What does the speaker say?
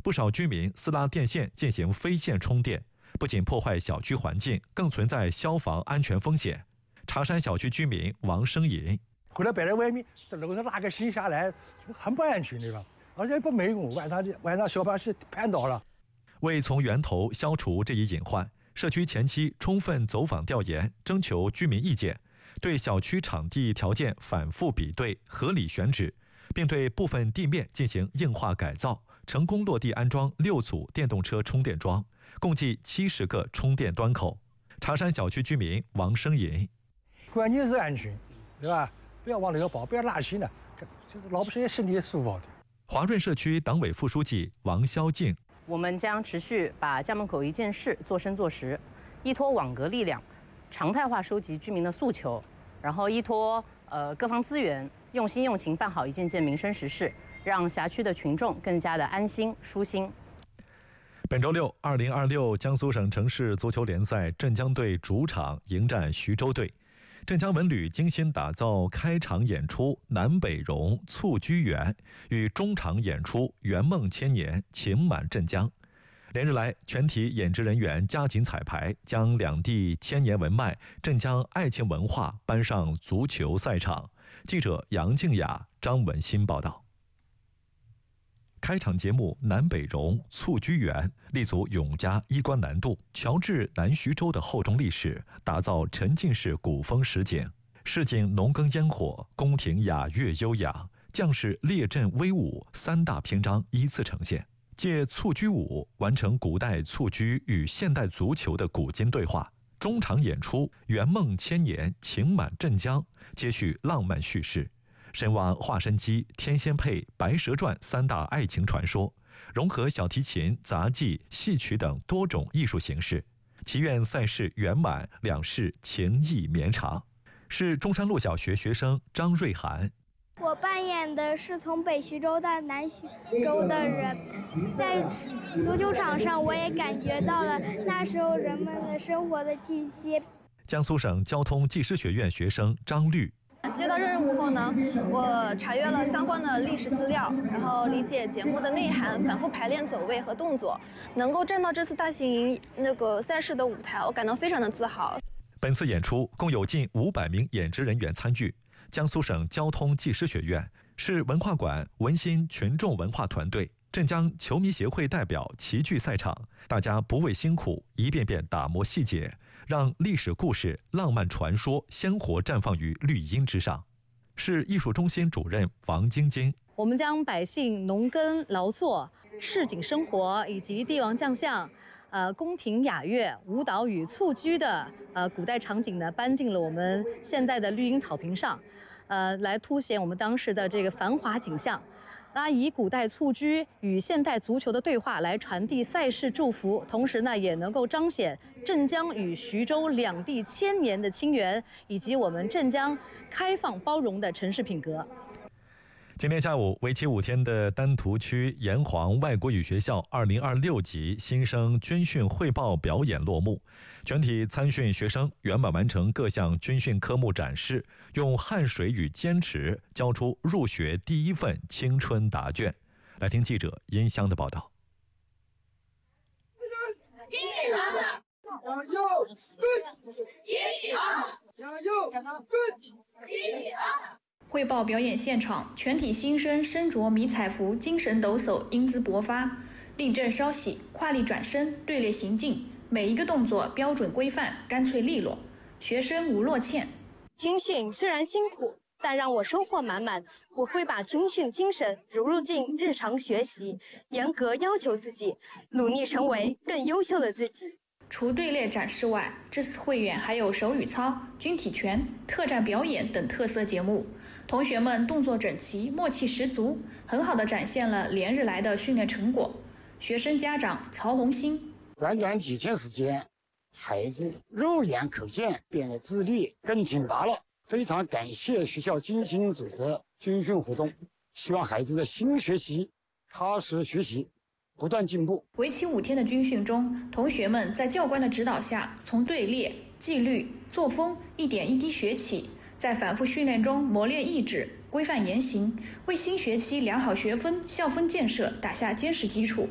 不少居民私拉电线进行非线充电，不仅破坏小区环境，更存在消防安全风险。茶山小区居民王生银： 回来摆在外面，这楼上拉个线下来，很不安全对吧？而且不没用，晚上小巴士绊倒了。 为从源头消除这一隐患，社区前期充分走访调研，征求居民意见，对小区场地条件反复比对，合理选址，并对部分地面进行硬化改造，成功落地安装6组电动车充电桩，共计70个充电端口。茶山小区居民王生银： 关键是安全，对吧？不要往那个跑，不要拉稀呢，就是老百姓身体也舒服的。 华润社区党委副书记王肖静： 我们将持续把家门口一件事做深做实，依托网格力量，常态化收集居民的诉求，然后依托各方资源，用心用情办好一件件民生实事，让辖区的群众更加的安心舒心。 本周六，2026江苏省城市足球联赛镇江队主场迎战徐州队。镇江文旅精心打造开场演出《南北蓉蹴鞠园》与中场演出《圆梦千年情满镇江》。连日来，全体演职人员加紧彩排，将两地千年文脉、镇江爱情文化搬上足球赛场。记者杨静雅、张文新报道。开场节目《南北蓉蹴鞠园》立足永嘉衣冠南渡，乔治南徐州的厚重历史，打造沉浸式古风实景，市井农耕烟火，宫廷雅乐悠扬，将士列阵威武，3大篇章依次呈现。借蹴鞠舞完成古代蹴鞠与现代足球的古今对话。中场演出《圆梦千年情满镇江》，接续浪漫叙事，深挖华山鸡、天仙配、白蛇传3大爱情传说，融合小提琴、杂技、戏曲等多种艺术形式，祈愿赛事圆满，两世情谊绵长。是中山路小学学生张瑞涵。 我扮演的是从北徐州到南徐州的人，在足球场上我也感觉到了那时候人们的生活的气息。 江苏省交通技师学院学生张律。 接到任务后呢，我查阅了相关的历史资料，然后理解节目的内涵，反复排练走位和动作，能够站到这次大型赛事的舞台，我感到非常的自豪。 本次演出共有近500名演职人员参与。江苏省交通技师学院、市文化馆文心群众文化团队、镇江球迷协会代表齐聚赛场，大家不畏辛苦，一遍遍打磨细节，让历史故事、浪漫传说鲜活绽放于绿荫之上。市艺术中心主任王晶晶： 我们将百姓农耕劳作、市井生活以及帝王将相、宫廷雅乐、舞蹈与蹴鞠的古代场景呢，搬进了我们现在的绿荫草坪上，来凸显我们当时的这个繁华景象。那以古代蹴鞠与现代足球的对话来传递赛事祝福，同时呢，也能够彰显镇江与徐州两地1000年的亲缘，以及我们镇江开放包容的城市品格。 今天下午，为期5天的丹徒区炎黄外国语学校2026级新生军训汇报表演落幕，全体参训学生圆满完成各项军训科目展示，用汗水与坚持交出入学第一份青春答卷。来听记者殷香的报道。 汇报表演现场，全体新生身着迷彩服，精神抖擞，英姿勃发，立正稍息，跨立转身，队列行进，每一个动作标准规范，干脆利落，学生无落欠。 军训虽然辛苦，但让我收获满满。我会把军训精神融入进日常学习，严格要求自己，努力成为更优秀的自己。 除队列展示外，这次汇演还有手语操、军体拳、特战表演等特色节目。同学们动作整齐，默契十足，很好地展现了连日来的训练成果。学生家长曹红新： 短短几天时间，孩子肉眼可见变得自律更挺拔了。非常感谢学校精心组织军训活动，希望孩子的新学习踏实学习，不断进步。 为期5天的军训中，同学们在教官的指导下，从队列、纪律、作风一点一滴学起，在反复训练中磨练意志，规范言行，为新学期良好学风、校风建设打下坚实基础。